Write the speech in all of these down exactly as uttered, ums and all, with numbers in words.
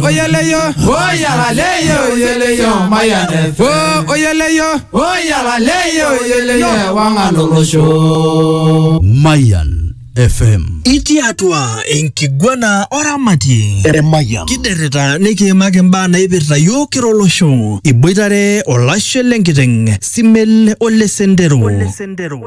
oyeleyo oyalaleyo oyeleyo Mayan F M oh oyeleyo oyalaleyo oyeleyo wangalolosho Mayan F M. Iti atua enkiguana oramati Mayan. Kidereta nikiimaki mbaa naipirta yiok kira olosho iboitare olashe lenkiteng Simel Ole Sendero. Ole Sendero.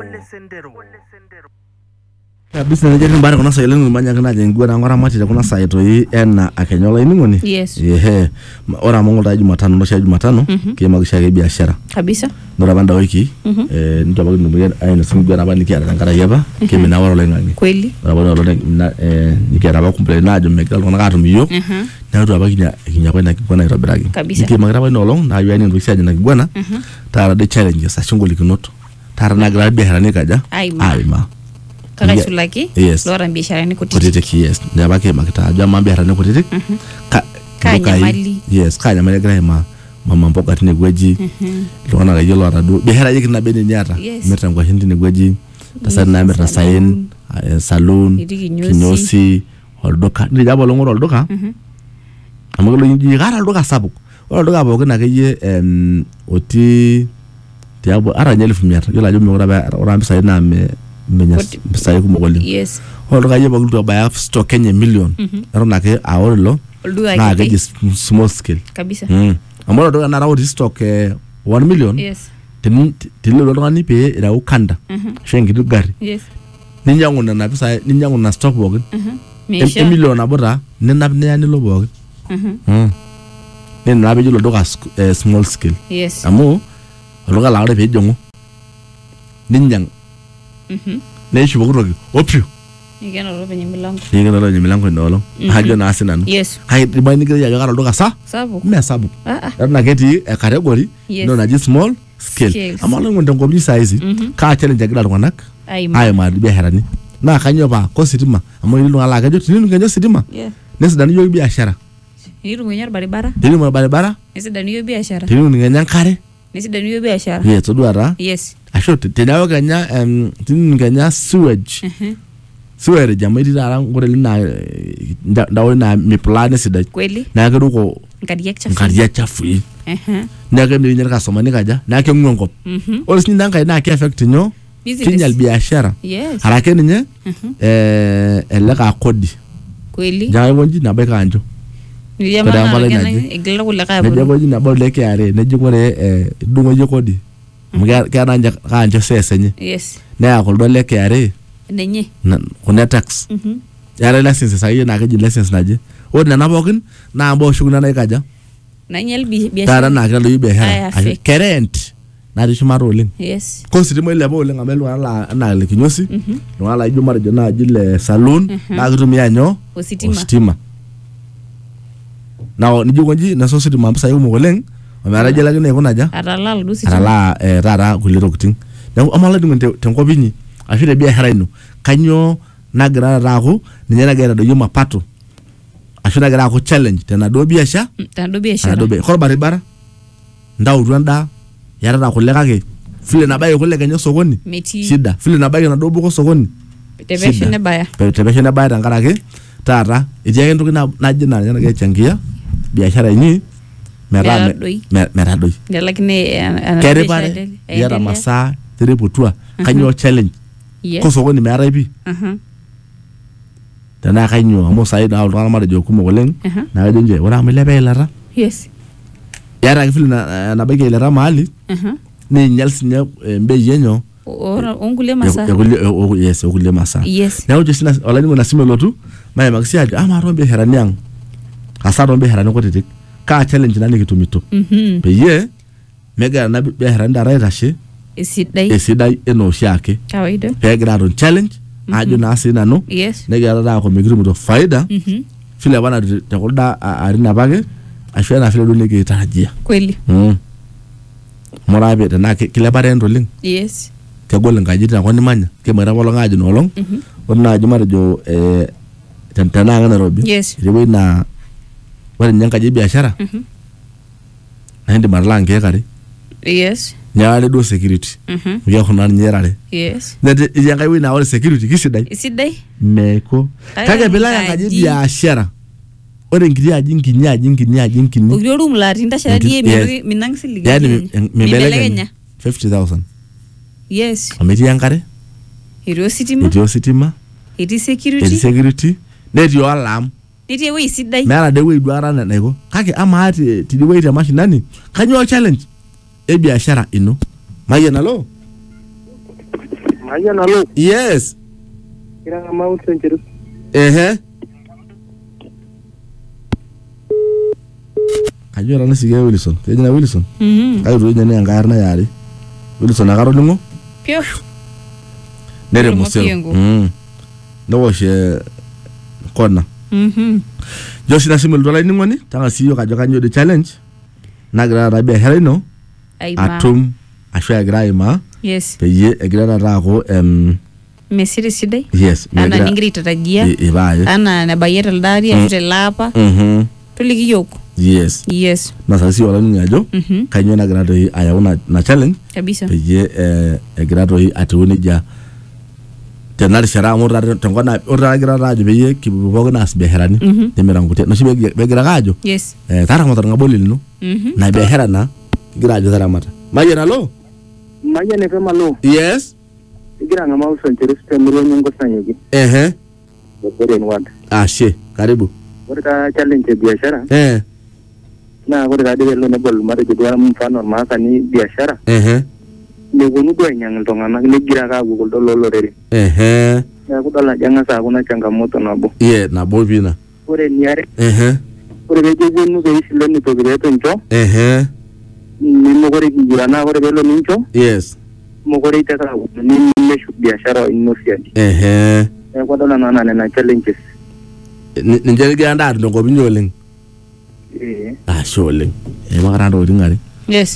Kabisa najeni mbara kuna saa ilenu manya kana jengua ngora mati kuna saa itoi ena akenyola iningoni. Yes. Yehe. Ora mongo ta Jumatano ndo sha Jumatano kimagisha ke biashara. Kabisa. Ndora banda wiki eh ndo bagi ndugu aina simgwa na bani kiara ngara yaba kimi na waro lengani. Kweli. Ora bana lo na eh nikiara ba kumple na jo megal kuna katu miyo. Mhm. Na ndo bagi nya kinya kwenda kibwana irabiragi. Kabisa. Kimagira bana olong na yani ndo kisha na kibwana. Tara de challenges ashunguli kinoto. Tara na gra biashara nikaja. Aima. Aima. Kaka shulaki yes. Lora biashara ni kutiti Kutiti yes nyabake makita jama biashara ni kutiti mhm ka kanya mali yes kanya mali grahima mama mpoka tini gweji mhm lona ga yelo radu biashara yiki na beni nyata meta ngwa hindi ni gweji tasa na meta sain saloon kinyosi holdoka ni jabo longo holdoka mhm amagolo yinji gara holdoka sabu holdoka boke na keye em oti tiabo ara nyeli fumiata yola jomi ora ba ora mbisa na me menyas sai ku mogoli yes holo ga yeba gulto ba stock Kenya million erona ke awolo na ga small scale kabisa mm amolo do na rawo stock one million yes tin tilo do ngani pe ira ukanda shengi du gari yes ninyangu na pesa ninyangu na stock bogen mesha million abora nina nyani lo bogen mm nen na be julo do ga small scale yes amo holo ga lawo pe jongo ninyang mhm neshi bokurogi opio igena ro penye milango igena ro penye milango ndolo hajo na asina no yes hai dibani ke ya garo doka sa sabu me sabu ah ah na geti e category no na small scale amalo ngondo ngomni size ka challenge gida ngonak ai ai ma bi herani na kanyo ba ko sitima amo ilu ala gajo tinu ngenyo sitima yeah nesi dani yo biashara ilu ngenya barabara tinu mo barabara nesi dani yo biashara tinu ngenya kare nesi dani yo biashara yes to duara yes asho tenayo kanya em tinu ngenya sewage mhm sewage jamai dara ngore lina ndawo na mi plan sida kweli na ga ko ngadiya chafu ngadiya chafu mhm na ga mi nyaka soma ni kaja na ke ngongo mhm olis ni ndanga na ke affect nyo kinyal biashara yes harake ni nye eh elaka kodi kweli jaay wonji na be kanjo ya mana ngena igla kula ka ne jago ji na bo leke are ne jigo re eh dungo je kodi mga kana nja kanjo sesenye yes na ko do leke are nenye ko ne tax mhm yare license sa yena ka ji license naje o na na bokin na bo shuguna na kaja na nyel biashara tara na ka lo biashara current na di shumaro rolling yes consider mo lebo le ngamelo ala na le kinyosi no ala ijo jo na jile saloon na gutumia nyo ositima ositima now ni jugonji na society mamsa yumo goleng amara jela gene ko naja arala du sitima arala eh rara kuliro kuting na amala dingo tenko binyi afire biashara ino kanyo na gra rako ni nyana gera do yuma pato afire gra ko challenge tena do biashara tena do biashara do be ko baribara ndaw rwanda yara na kulega ke file na baye kulega nyo sokoni meti shida file na baye na dobo ko sokoni tebeshe ne baya tebeshe ne baya tangara ke tata ije ngendo na najina nyana ke changia biashara ni mera mera doi lakini kere bare yara masa tere putua kanyo challenge ko sokoni mera ipi mhm tana kanyo amo sai na ndo mara jo kuma goleng na jonje wala melebe lara yes yara file na na bege lara mali mhm ni nyalsinya mbeje nyo ora ongule masa yes ongule masa yes na ujo sina wala ni na simelo tu maya magisi aje ama rombe heraniang asa rombe herani ko titik ka challenge na nikitumito mhm be ye mega na be heranda right ashe esidai esidai eno shake kawaida be grado challenge ajo na asina no yes nega rada ko migrimu to faida mhm file bana te ko da arina bage ashe na file do nege tarajia kweli mhm morabe na kile bare ndoling yes ke golen gaji na ko ni manya ke mara bolo ngaji no long mhm onna jumara jo eh tantana ngana robi yes riwe na wale nyanka je biashara mhm andi marlange kare yes nyaale do security mhm ya khona nyerale yes nende yanga wina wale security kisidai isidai meko kage bila yanga je biashara ore nkiti aji nkini aji nkini aji nkini Ogiro room la tinda sharadi ye minang siligi. yani mibelekenya fifty thousand Yes. Ameti enkare Etii ositima. etii ositima Etii security. etii security netii olam Netii ewuei sidai. meeta de wuei duara naiko kake ama ati tidiwei te mashinani kanyo challenge e biashara ino maye nalo maye nalo yes kira Mount Century ehe kajo rana sige Wilson kejina Wilson Mhm. kajo ronya ne ngarna yari Wilson akaro lingo Pio. nere museo mm no she kona Mhm. Joshi na simul dola ni ngoni tanga siyo kajo kanyo de challenge nagira rabia herino Aima. atum asho agira ima Yes. peye agira rako em Mesiri sidai. yes Ana ningiri tatajia. ibaye Ana nabayeta ldari ajute lapa. mhm Tuliki yoku. yes Yes. na sasi wala ninga jo Mhm. kanyo nagira to ayawuna na challenge Kabisa. peye eh agira to atuni ja tenar shara amura tengona ora agira rajo peye kibugo na asbeherani Mhm. temirangu te no sibe begira gajo Yes. eh tara motor ngaboli no Mhm. na behera na kigira ajo tara mata maye nalo maye ne kama lo yes kira ngama Mount Century stemuro nyongo sanyogi ehe bore ni wanda ashe karibu ore ka challenge ya biashara eh na ore ka dile lo ne bol mara jidwa mfano maaka ni biashara ehe ne gonu do nyang ntongana ne gira ka gugol do lo lorere ehe ya kudala janga sa kuna changamoto nabo ye na bobina ore niare ehe ore ke gonu ke isilo ni to gire to ncho ehe ni mo gore ki gira na ore belo nincho yes mo gore ita ka ni ne shu biashara ino siadi ehe ya kudala na na na challenges ninje ga nda ndo go binyoleng eh ah sholeng e magara ndo dingare Yes.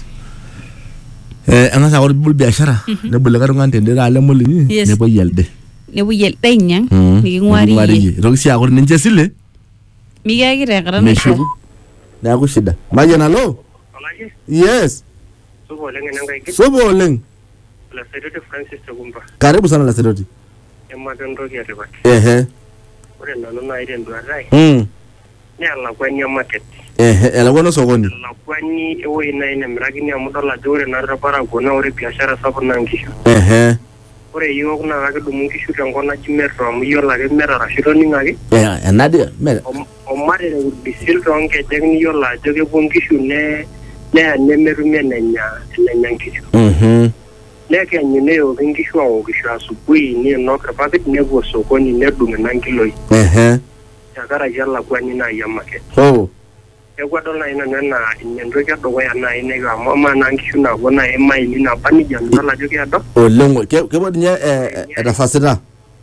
eh anga sa bul biashara ne bul ga ngante ndira ale molini Yes. ne bo yelde Nebu yel dainyang. Niki ngwari ngwari. ro si agor ninje sile Miga kira kara na meshu na ku shida maye nalo alaji yes subo lenga nanga iki sobo leng la sedote Francis Togumba karibu sana la sedoti emma ndo ki ateba ehe ore nanu na ire ndo arai mm ne ala kwani market ehe ela wono sokoni la kwani ewe ina ina miragini amudola dore na rapara gona ore biashara sapo nangisho ehe ore yo kuna ga dumu kishu tangona jimerro am yo la ke mera rashiro ningaki eh enade me o mare ne bisil ronge jegni yo la joge bongishu ne ne ne merume nenya nenya ngishu mhm ne ke nyine yo ngishu awo kishu asubui ni no kapakit ne go sokoni ne dunga nangiloi ehe yakara yalla kwani na ya market oh egwa dola ina nena nyendo ke do ya na ine ga mama na ngishu na bona e mai ni na pani jam dola joge ado olengo ke ke bodnya eh eta fasita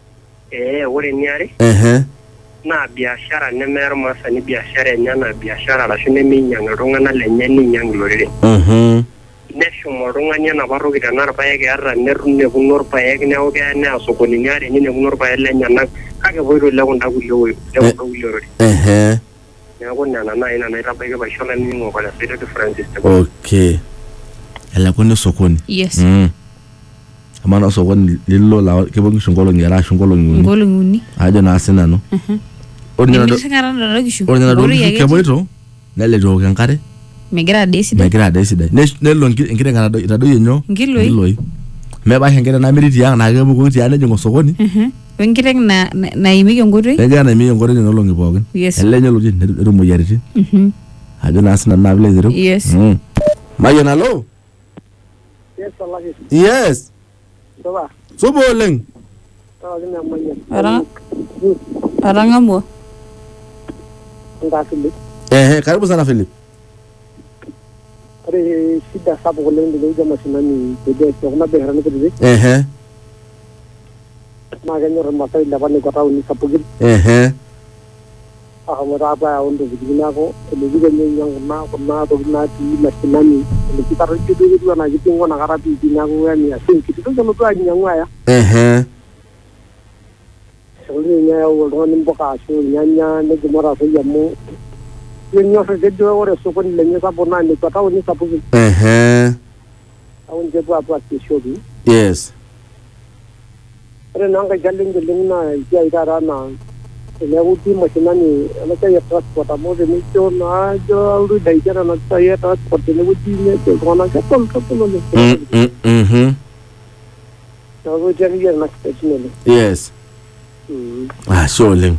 eh ore niare ehe na biashara ne mer masa ni biashara nya na biashara la shine mi nyanga ronga na lenye ni nyang lorere mhm ne shumo ronga nya na baro gida na pa yake arra ne runne bunor pa yake ne oge ne asokoni nyare ni ne bunor pa lenya na kage boyro le gonda gulo le gonda gulo ehe ne gonna na na ina na ira pa yake ba shola ni ngo kala sede de Francis okay ela kone sokoni Yes. mm amana sokoni lilo la ke bongi shongolo ngera shongolo nguni Ngolo nguni. ajo na asina no Mhm. ordina do Ningiri kara na kishu. ordina do Ngolo yake. ke boito nele do kankare Megira desi da. megira de sida ne ne lo ngire ngara do itado yenyo Ngiloi. ngiloi me ba hengere na miriti yang na ke buku ti ane jongo sokoni Mhm. Wengireng na na- na imige ngotoi. ne na mi ngore ne lo ngi bogen Yes. ele nyolo di ne do mo yariti Mhm. ajo na asina na vile zero Yes. mm mayo na lo yes wallahi yes doba sobo leng to ni amanya Ara. Aranga mo. ngasili ehe karibu sana Philip ore shida sapo kule ndio jamaa sinani bede kuna behara ni kudi ehe ma ganyo ramata ila bani kota uni sapugin ehe aha mo rapa ondo bidina ko le biga nyang na ko na to na ti na sinani le kita ro ti ti na ji tingo na karapi dina ko ya ni asin kitu to jamaa to anyang ya ehe soli nya o ro ni boka so nya nya ne gumara so yamu yenyo se de ore so ko ni le nya sapo na ni kota uni sapugin ehe awon je bo apa ti shobi yes ore nanga jalling jalling na ya ida na teneeku itii mashinani ena siai e transport amu tenijo naajo alduda ijo ena siai e transport tenewueji nejo iltung'anak kegol kegol oleng. Neeku etii akeyie ena siaitin oleng. Yes. Ashe oleng.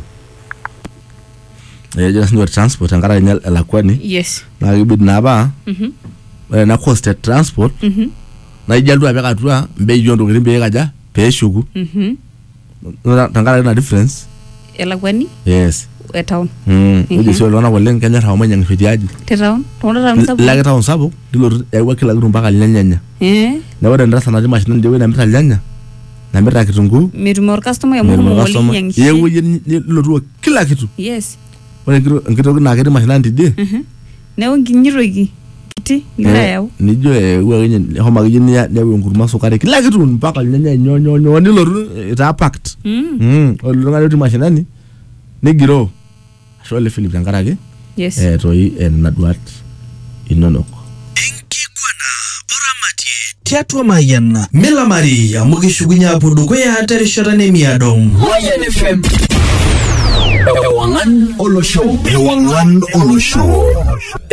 Ejo sinye transport tenkaraki ninye elakwani. Yes. Naa kibidi naa paa ore ena cost e transport naa ijo altu apik atua mbei oontokitin pee ikaja pee eshuku. Tenkaraki ina difference. Elakwani? Yes. E town. Mm. Uje sio iltung'anak oleng kenyorr amu mainyiang'isho tiaji. Te town? Town sapuk? Laki town sapuk nilotu eyawua kila kitu mpaka ilnyanya. Eh. Na ore endarasa natii mashinani idie wueji namirta ilnyanya namirta kitunguu. Metum orcustomer amu kumok oleng inyiang'isho. Iye wueji nilotu kila kitu. Yes. Ore enkitoki naa ketii mashinani tidie. Neeku nkinyi toki kiti ngira yau. Nijo ewa kenye homa akeyie niyau enkurma sukari kila kitu mpaka ilnyanya nyonyo nyonyo nilotu itaa packed. Mm. Ore iltung'anak otii mashinani nigiroo. Ashe ole Philip tenkaraki. Yes. Eh toi nena duat inonok. Enkiguana oramatie tiatua Mayian Milamari amu kishukunya apuo dukuya terishata nemiado. Mayian F M. Ewangan Olosho. Ewangan Olosho.